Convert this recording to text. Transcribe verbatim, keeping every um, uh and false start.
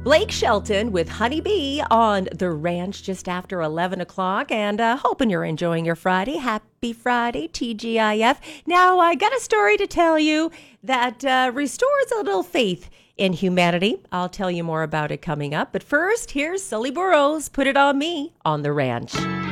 Blake Shelton with Honeybee on The Ranch just after eleven o'clock, and uh, hoping you're enjoying your Friday. Happy Friday, T G I F. Now, I got a story to tell you that uh, restores a little faith in humanity. I'll tell you more about it coming up. But first, here's Sully Burrows, Put It On Me on The Ranch.